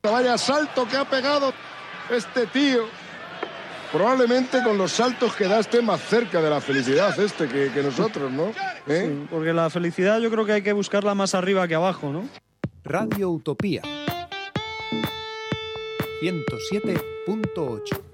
Vaya salto que ha pegado este tío. Probablemente con los saltos que da esté más cerca de la felicidad que nosotros, ¿no? Sí, porque la felicidad yo creo que hay que buscarla más arriba que abajo, ¿no? Radio Utopía 107.8